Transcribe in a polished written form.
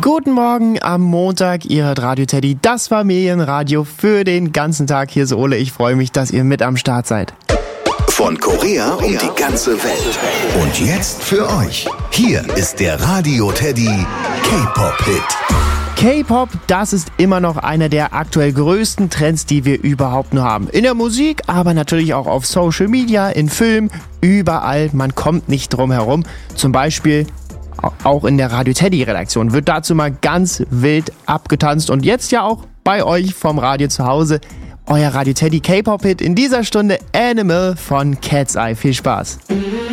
Guten Morgen am Montag, ihr hört Radio Teddy, das Familienradio für den ganzen Tag. Hier ist Ole, ich freue mich, dass ihr mit am Start seid. Von Korea um die ganze Welt. Und jetzt für euch, hier ist der Radio Teddy K-Pop-Hit. K-Pop, das ist immer noch einer der aktuell größten Trends, die wir überhaupt nur haben. In der Musik, aber natürlich auch auf Social Media, in Filmen, überall. Man kommt nicht drum herum. Zum Beispiel auch in der Radio Teddy Redaktion wird dazu mal ganz wild abgetanzt. Und jetzt ja auch bei euch vom Radio zu Hause, euer Radio Teddy K-Pop-Hit in dieser Stunde Animal von Cat's Eye. Viel Spaß.